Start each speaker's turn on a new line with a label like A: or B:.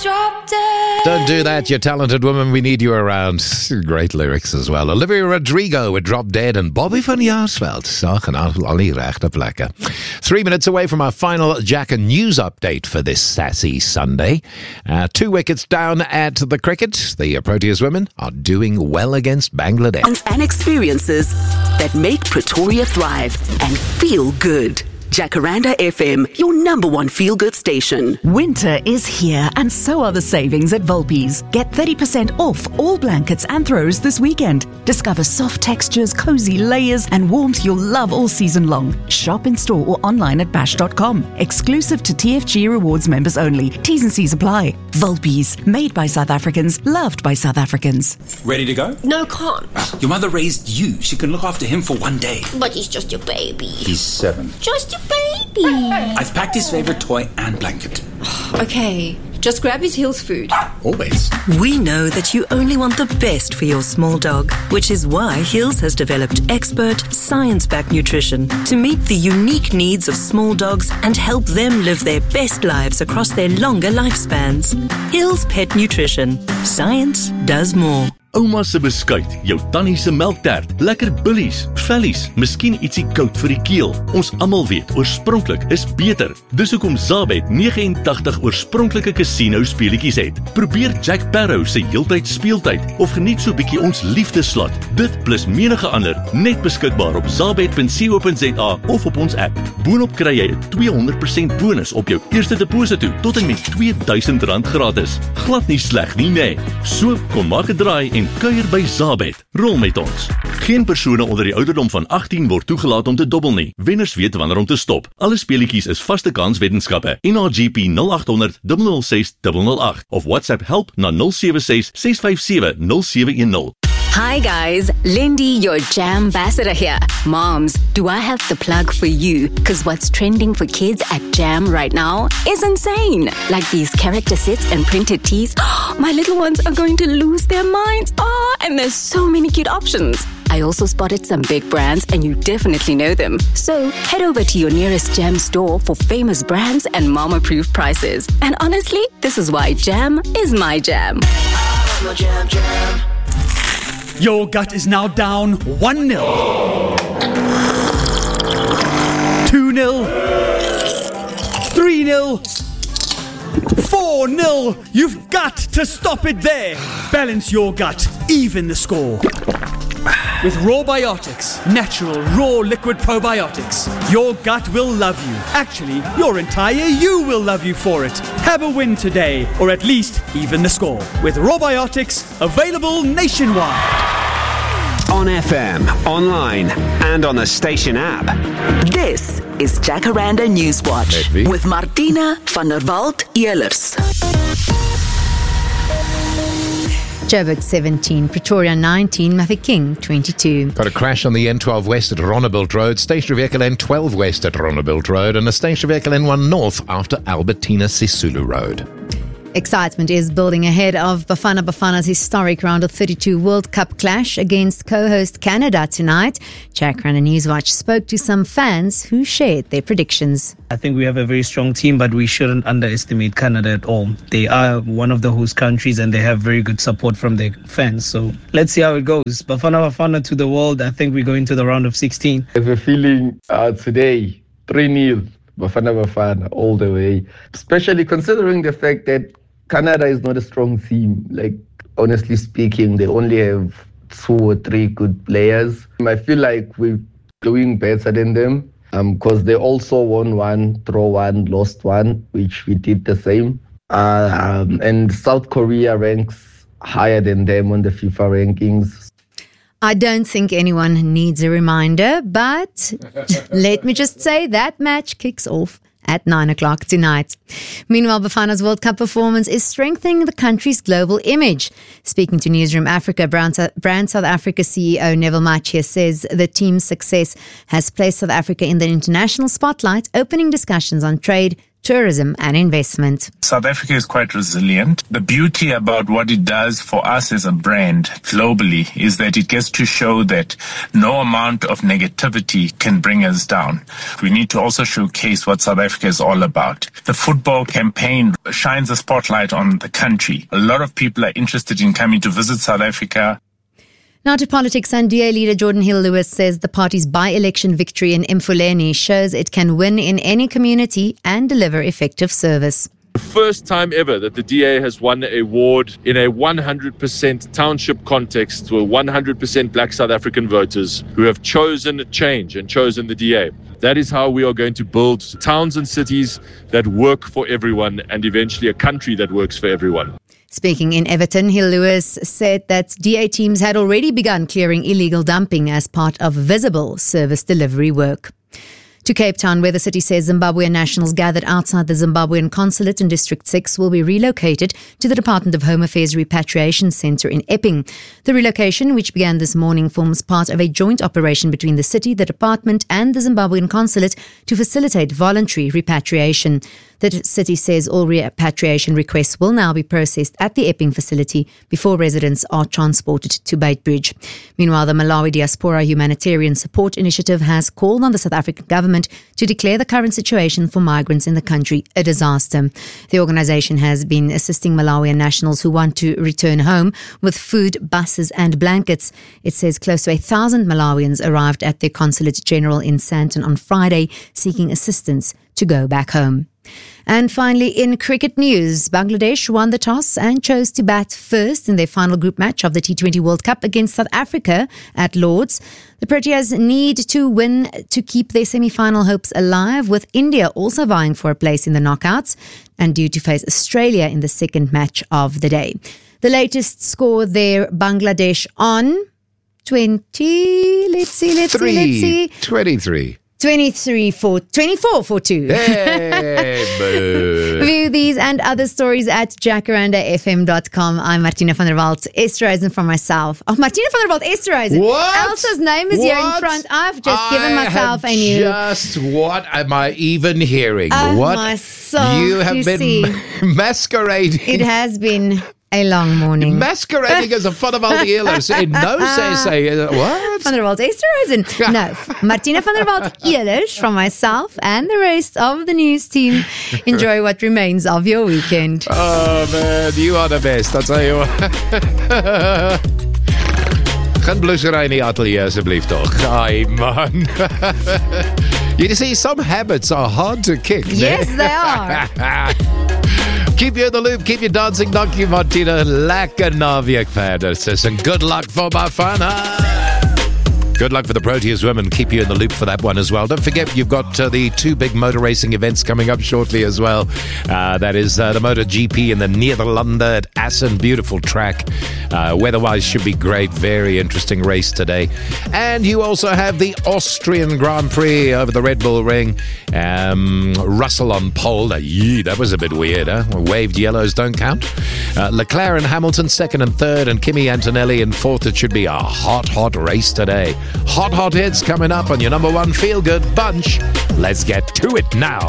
A: Drop dead.
B: Don't do that, you talented woman. We need you around. Great lyrics as well. Olivia Rodrigo with Drop Dead and Bobby van Jaarsveld. Zag en al die regte plekke. 3 minutes away from our final Jack and News update for this sassy Sunday. 2 wickets down at the cricket. The Proteas women are doing well against Bangladesh.
C: And experiences that make Pretoria thrive and feel good. Jacaranda FM, your number one feel-good station.
D: Winter is here and so are the savings at Volpi's. Get 30% off all blankets and throws this weekend. Discover soft textures, cozy layers and warmth you'll love all season long. Shop in store or online at bash.com. Exclusive to TFG Rewards members only. T's and C's apply. Volpi's, made by South Africans, loved by South Africans.
E: Ready to go?
A: No, can't.
E: Your mother raised you. She can look after him for one day.
A: But he's just your baby.
E: He's 7.
A: Just your baby.
E: I've packed his favorite toy and blanket.
A: Okay, just grab his Hills food.
E: Always.
F: We know that you only want the best for your small dog, which is why Hills has developed expert, science-backed nutrition to meet the unique needs of small dogs and help them live their best lives across their longer lifespans. Hills Pet Nutrition. Science does more.
G: Ouma se beskuit, jou tannie se melktert, lekker billies, vellies, miskien ietsie koud vir die keel. Ons almal weet, oorspronklik is beter. Dis hoekom Zabet 89 oorspronklike casino speletjies het. Probeer Jack Sparrow se heeltyd speeltyd of geniet so bietjie ons liefdeslot. Dit plus menige ander net beskikbaar op zabet.co.za of op ons app. Boonop kry jy 'n 200% bonus op jou eerste deposito tot en met R2000 gratis. Glad nie sleg nie, nee. So kom maak 'n draai en kuier by Zabet. Rol met ons. Geen persone onder die ouderdom van 18 word toegelaat om te dobbel nie. Wenners weet wanneer om te stop. Alle speletjies is vaste kans weddenskappe. NRGP 0800 006 008 of WhatsApp help na 076 657 0710.
H: Hi guys, Lindy, your jam ambassador here. Moms, do I have the plug for you? Because what's trending for kids at Jam right now is insane. Like these character sets and printed tees. My little ones are going to lose their minds. And there's so many cute options. I also spotted some big brands and you definitely know them. So head over to your nearest Jam store for famous brands and mom-approved prices. And honestly, this is why Jam is my jam.
I: Jam, jam. Your gut is now down 1-0. 2-0. 3-0. 4-0. You've got to stop it there. Balance your gut. Even the score. With Raw Biotics, natural, raw liquid probiotics, your gut will love you. Actually, your entire you will love you for it. Have a win today, or at least even the score. With Raw Biotics, available nationwide.
J: On FM, online, and on the station app.
C: This is Jacaranda Newswatch with Martina van der Walt-Ehlers.
K: Joburg 17, Pretoria 19, Mafeking 22.
B: Got a crash on the N12 West at Ronnebilt Road, stationary vehicle N12 West at Ronnebilt Road, and a stationary vehicle N1 North after Albertina Sisulu Road.
K: Excitement is building ahead of Bafana Bafana's historic round of 32 World Cup clash against co-host Canada tonight. Jacaranda Newswatch spoke to some fans who shared their predictions.
L: I think we have a very strong team, but we shouldn't underestimate Canada at all. They are one of the host countries and they have very good support from their fans. So let's see how it goes. Bafana Bafana to the world. I think we're going to the round of 16.
M: I have a feeling today, 3-0. Bafana Bafana all the way. Especially considering the fact that Canada is not a strong team. Like, honestly speaking, they only have 2 or 3 good players. I feel like we're doing better than them because they also won 1, draw 1, lost 1, which we did the same. And South Korea ranks higher than them on the FIFA rankings.
K: I don't think anyone needs a reminder, but let me just say that match kicks off at 9 o'clock tonight. Meanwhile, Bafana's World Cup performance is strengthening the country's global image. Speaking to Newsroom Africa, Brand South Africa CEO Neville Machia says the team's success has placed South Africa in the international spotlight, opening discussions on trade, tourism and investment.
N: South Africa is quite resilient. The beauty about what it does for us as a brand globally is that it gets to show that no amount of negativity can bring us down. We need to also showcase what South Africa is all about. The football campaign shines a spotlight on the country. A lot of people are interested in coming to visit South Africa.
K: Now to politics, and DA leader Jordan Hill-Lewis says the party's by-election victory in Mfuleni shows it can win in any community and deliver effective service.
O: The first time ever that the DA has won a ward in a 100% township context to 100% black South African voters who have chosen change and chosen the DA. That is how we are going to build towns and cities that work for everyone and eventually a country that works for everyone.
K: Speaking in Everton, Hill-Lewis said that DA teams had already begun clearing illegal dumping as part of visible service delivery work. To Cape Town, where the city says Zimbabwean nationals gathered outside the Zimbabwean consulate in District 6 will be relocated to the Department of Home Affairs Repatriation Centre in Epping. The relocation, which began this morning, forms part of a joint operation between the city, the department and the Zimbabwean consulate to facilitate voluntary repatriation. The city says all repatriation requests will now be processed at the Epping facility before residents are transported to Beitbridge. Meanwhile, the Malawi Diaspora Humanitarian Support Initiative has called on the South African government to declare the current situation for migrants in the country a disaster. The organisation has been assisting Malawian nationals who want to return home with food, buses and blankets. It says close to 1,000 Malawians arrived at their Consulate General in Sandton on Friday seeking assistance to go back home. And finally, in cricket news, Bangladesh won the toss and chose to bat first in their final group match of the T20 World Cup against South Africa at Lord's. The Proteas need to win to keep their semi-final hopes alive, with India also vying for a place in the knockouts and due to face Australia in the second match of the day. The latest score there, Bangladesh on 20, let's see.
B: 23.
K: 24 for 2.
B: Hey, boo.
K: View these and other stories at jacarandafm.com. I'm Martina van der Walt, Esterhuizen from myself. Oh, Martina van der Walt, Esterhuizen.
B: What?
K: Elsa's name is here in front. I've just given myself a new...
B: What am I even hearing? What?
K: My soul,
B: you have been masquerading.
K: It has been a long morning.
B: Masquerading as a van der Walt Ehlers. What?
K: Van der Walt Esterhuizen. No, Martina van der Walt Ehlers from myself and the rest of the news team. Enjoy what remains of your weekend.
B: Oh man, you are the best. I'll tell you what. Geen blusserij in die atelier, alsjeblieft toch. Ai man. You see, some habits are hard to kick.
K: Yes, they are.
B: Keep you in the loop, keep you dancing, dankie Martina. Lekker naweek verder, sis. And good luck for Bafana. Good luck for the Proteas women. Keep you in the loop for that one as well. Don't forget, you've got the two big motor racing events coming up shortly as well. That is the MotoGP in the Nederlanden at Assen. Beautiful track. Weather-wise should be great. Very interesting race today. And you also have the Austrian Grand Prix over the Red Bull Ring. Russell on pole. That was a bit weird, huh? Waved yellows don't count. Leclerc and Hamilton second and third, and Kimi Antonelli in fourth. It should be a hot race today. Hot hits coming up on your number one feel-good bunch. Let's get to it now.